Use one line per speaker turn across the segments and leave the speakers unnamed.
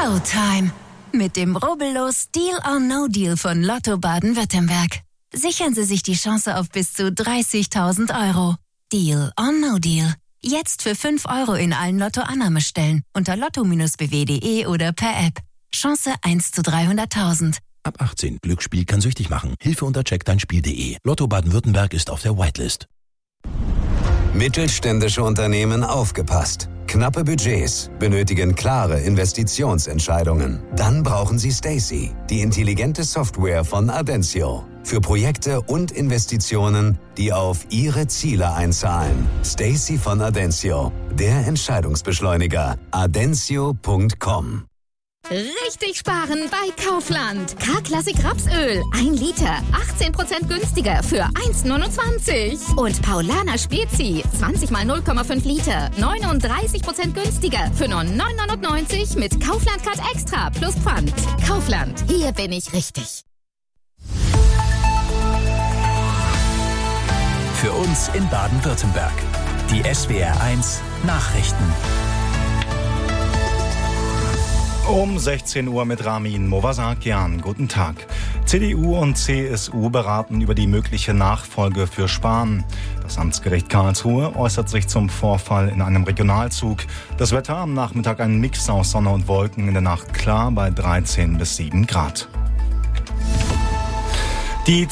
Showtime. Mit dem rubbellos Deal or No Deal von Lotto Baden-Württemberg. Sichern Sie sich die Chance auf bis zu 30.000 €. Deal or No Deal. Jetzt für 5 € in allen Lotto-Annahmestellen unter lotto-bw.de oder per App. Chance 1 zu 300.000.
Ab 18. Glücksspiel kann süchtig machen. Hilfe unter checkdeinspiel.de. Lotto Baden-Württemberg ist auf der Whitelist.
Mittelständische Unternehmen aufgepasst. Knappe Budgets benötigen klare Investitionsentscheidungen. Dann brauchen Sie Stacey, die intelligente Software von Adensio. Für Projekte und Investitionen, die auf Ihre Ziele einzahlen. Stacey von Adensio, der Entscheidungsbeschleuniger. Adensio.com.
Richtig sparen bei Kaufland. K-Klassik Rapsöl. 1 Liter. 18% günstiger für 1,29. Und Paulaner Spezi. 20 mal 0,5 Liter. 39% günstiger für nur 9,99 mit Kaufland Card Extra plus Pfand. Kaufland. Hier bin ich richtig.
Für uns in Baden-Württemberg. Die SWR1 Nachrichten.
Um 16 Uhr mit Ramin Movasakian. Guten Tag. CDU und CSU beraten über die mögliche Nachfolge für Spahn. Das Amtsgericht Karlsruhe äußert sich zum Vorfall in einem Regionalzug. Das Wetter am Nachmittag ein Mix aus Sonne und Wolken, in der Nacht klar bei 13 bis 7 Grad. Die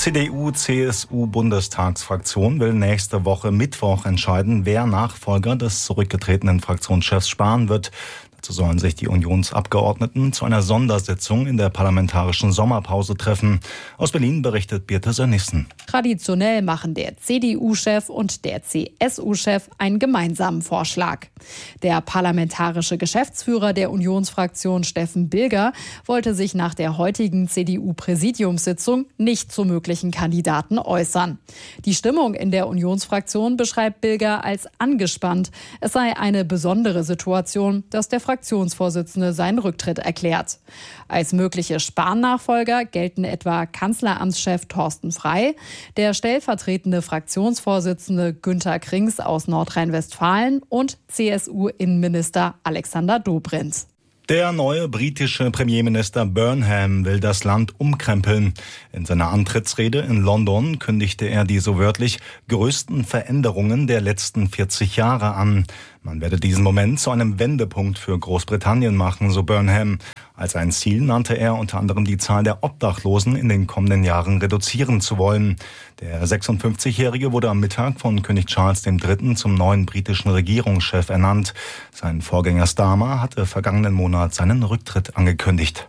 CDU-CSU-Bundestagsfraktion will nächste Woche Mittwoch entscheiden, wer Nachfolger des zurückgetretenen Fraktionschefs Spahn wird. Dazu sollen sich die Unionsabgeordneten zu einer Sondersitzung in der parlamentarischen Sommerpause treffen. Aus Berlin berichtet Birte Sönnigsen.
Traditionell machen der CDU-Chef und der CSU-Chef einen gemeinsamen Vorschlag. Der parlamentarische Geschäftsführer der Unionsfraktion Steffen Bilger wollte sich nach der heutigen CDU-Präsidiumssitzung nicht zu möglichen Kandidaten äußern. Die Stimmung in der Unionsfraktion beschreibt Bilger als angespannt. Es sei eine besondere Situation, dass der Fraktionsvorsitzende seinen Rücktritt erklärt. Als mögliche Spahn-Nachfolger gelten etwa Kanzleramtschef Thorsten Frey, der stellvertretende Fraktionsvorsitzende Günther Krings aus Nordrhein-Westfalen und CSU-Innenminister Alexander Dobrindt.
Der neue britische Premierminister Burnham will das Land umkrempeln. In seiner Antrittsrede in London kündigte er die so wörtlich größten Veränderungen der letzten 40 Jahre an. Man werde diesen Moment zu einem Wendepunkt für Großbritannien machen, so Burnham. Als ein Ziel nannte er unter anderem die Zahl der Obdachlosen in den kommenden Jahren reduzieren zu wollen. Der 56-Jährige wurde am Mittag von König Charles III. Zum neuen britischen Regierungschef ernannt. Sein Vorgänger Starmer hatte vergangenen Monat seinen Rücktritt angekündigt.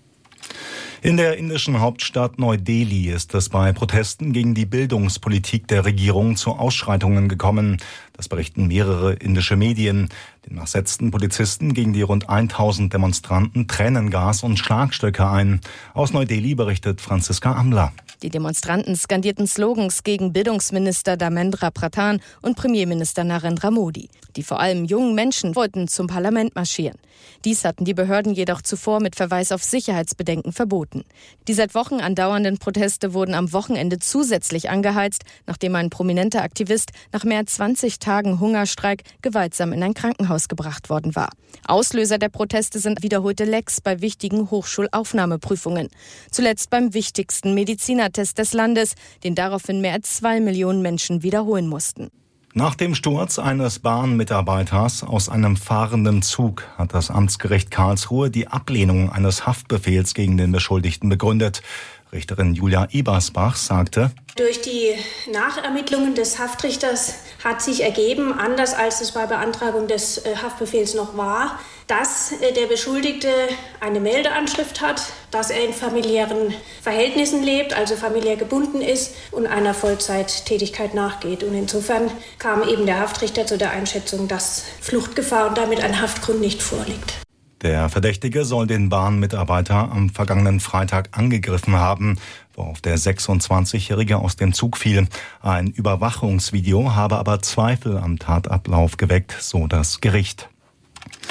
In der indischen Hauptstadt Neu-Delhi ist es bei Protesten gegen die Bildungspolitik der Regierung zu Ausschreitungen gekommen. Das berichten mehrere indische Medien. Demnach setzten Polizisten gegen die rund 1000 Demonstranten Tränengas und Schlagstöcke ein. Aus Neu-Delhi berichtet Franziska Amler.
Die Demonstranten skandierten Slogans gegen Bildungsminister Dharmendra Pradhan und Premierminister Narendra Modi. Die vor allem jungen Menschen wollten zum Parlament marschieren. Dies hatten die Behörden jedoch zuvor mit Verweis auf Sicherheitsbedenken verboten. Die seit Wochen andauernden Proteste wurden am Wochenende zusätzlich angeheizt, nachdem ein prominenter Aktivist nach mehr als 20 Tagen Hungerstreik gewaltsam in ein Krankenhaus gebracht worden war. Auslöser der Proteste sind wiederholte Lecks bei wichtigen Hochschulaufnahmeprüfungen. Zuletzt beim wichtigsten Medizinertest des Landes, den daraufhin mehr als 2 Millionen Menschen wiederholen mussten.
Nach dem Sturz eines Bahnmitarbeiters aus einem fahrenden Zug hat das Amtsgericht Karlsruhe die Ablehnung eines Haftbefehls gegen den Beschuldigten begründet. Richterin Julia Ebersbach sagte:
Durch die Nachermittlungen des Haftrichters hat sich ergeben, anders als es bei Beantragung des Haftbefehls noch war, dass der Beschuldigte eine Meldeanschrift hat, dass er in familiären Verhältnissen lebt, also familiär gebunden ist und einer Vollzeittätigkeit nachgeht. Und insofern kam eben der Haftrichter zu der Einschätzung, dass Fluchtgefahr und damit ein Haftgrund nicht vorliegt.
Der Verdächtige soll den Bahnmitarbeiter am vergangenen Freitag angegriffen haben, worauf der 26-Jährige aus dem Zug fiel. Ein Überwachungsvideo habe aber Zweifel am Tatablauf geweckt, so das Gericht.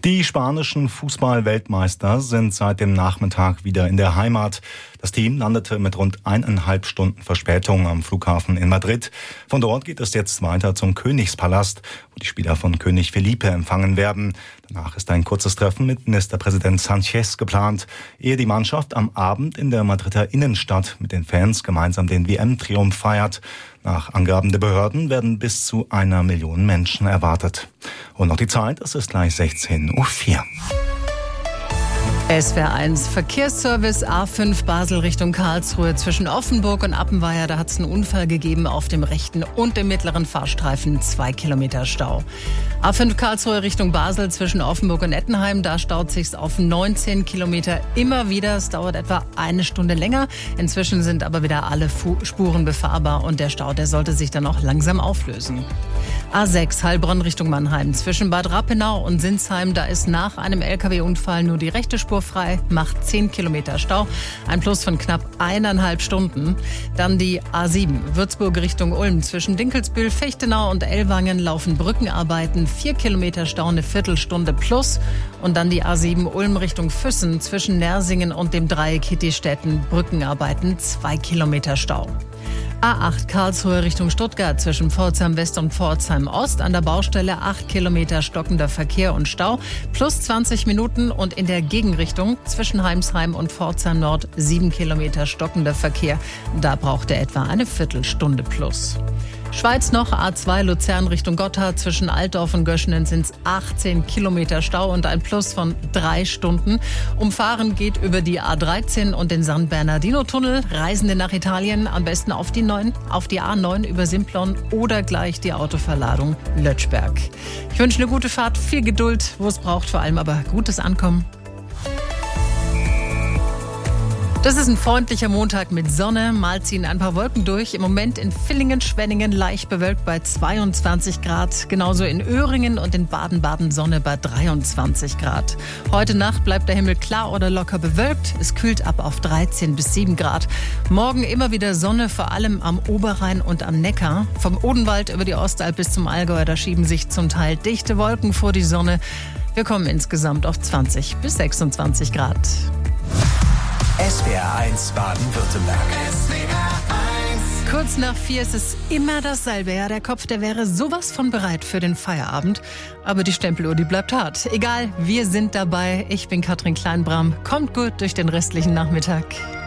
Die spanischen Fußball-Weltmeister sind seit dem Nachmittag wieder in der Heimat. Das Team landete mit rund 1,5 Stunden Verspätung am Flughafen in Madrid. Von dort geht es jetzt weiter zum Königspalast, wo die Spieler von König Felipe empfangen werden. Danach ist ein kurzes Treffen mit Ministerpräsident Sánchez geplant, ehe die Mannschaft am Abend in der Madrider Innenstadt mit den Fans gemeinsam den WM-Triumph feiert. Nach Angaben der Behörden werden bis zu 1 Million Menschen erwartet. Und noch die Zeit, es ist gleich 16:04 Uhr.
SWR1 Verkehrsservice A5 Basel Richtung Karlsruhe zwischen Offenburg und Appenweier. Da hat es einen Unfall gegeben auf dem rechten und dem mittleren Fahrstreifen. 2 Kilometer Stau. A5 Karlsruhe Richtung Basel zwischen Offenburg und Ettenheim. Da staut sich's auf 19 Kilometer immer wieder. Es dauert etwa 1 Stunde länger. Inzwischen sind aber wieder alle Spuren befahrbar und der Stau, der sollte sich dann auch langsam auflösen. A6 Heilbronn Richtung Mannheim zwischen Bad Rappenau und Sinsheim. Da ist nach einem LKW-Unfall nur die rechte Spur frei, macht 10 Kilometer Stau, ein Plus von knapp 1,5 Stunden. Dann die A7 Würzburg Richtung Ulm zwischen Dinkelsbühl, Fechtenau und Ellwangen laufen Brückenarbeiten, 4 Kilometer Stau, eine Viertelstunde plus. Und dann die A7 Ulm Richtung Füssen zwischen Nersingen und dem Dreieck Hittistetten, Brückenarbeiten, 2 Kilometer Stau. A8 Karlsruhe Richtung Stuttgart zwischen Pforzheim West und Pforzheim Ost an der Baustelle 8 Kilometer stockender Verkehr und Stau plus 20 Minuten und in der Gegenrichtung zwischen Heimsheim und Pforzheim Nord 7 Kilometer stockender Verkehr. Da braucht er etwa eine Viertelstunde plus. Schweiz noch, A2 Luzern Richtung Gotthard zwischen Altdorf und Göschenen sind es 18 Kilometer Stau und ein Plus von 3 Stunden. Umfahren geht über die A13 und den San Bernardino-Tunnel. Reisende nach Italien am besten auf die A9 über Simplon oder gleich die Autoverladung Lötschberg. Ich wünsche eine gute Fahrt, viel Geduld, wo es braucht, vor allem aber gutes Ankommen. Das ist ein freundlicher Montag mit Sonne, mal ziehen ein paar Wolken durch. Im Moment in Villingen-Schwenningen leicht bewölkt bei 22 Grad. Genauso in Öhringen und in Baden-Baden Sonne bei 23 Grad. Heute Nacht bleibt der Himmel klar oder locker bewölkt. Es kühlt ab auf 13 bis 7 Grad. Morgen immer wieder Sonne, vor allem am Oberrhein und am Neckar. Vom Odenwald über die Ostalb bis zum Allgäu, da schieben sich zum Teil dichte Wolken vor die Sonne. Wir kommen insgesamt auf 20 bis 26 Grad.
SWR1 Baden-Württemberg.
Kurz nach 4 ist es immer dasselbe. Ja, der Kopf, der wäre sowas von bereit für den Feierabend. Aber die Stempeluhr, die bleibt hart. Egal, wir sind dabei. Ich bin Katrin Kleinbram. Kommt gut durch den restlichen Nachmittag.